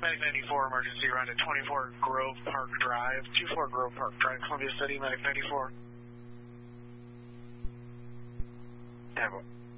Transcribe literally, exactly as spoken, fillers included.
Medic ninety-four, emergency around at twenty-four Grove Park Drive, twenty-four Grove Park Drive, Columbia City, Medic ninety-four. Yeah,